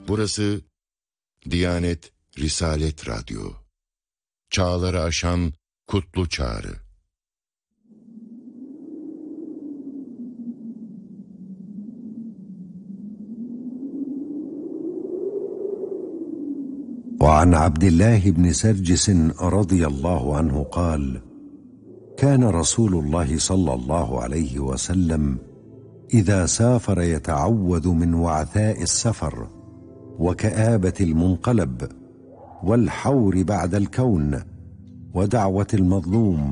Burası Diyanet Risalet Radyo. Çağları aşan kutlu çağrı. وعن عبد الله بن سرجس رضي الله عنه قال: كان رسول الله صلى الله عليه وسلم إذا سافر يتعوذ من وعثاء السفر وكآبة المنقلب والحور بعد الكون ودعوة المظلوم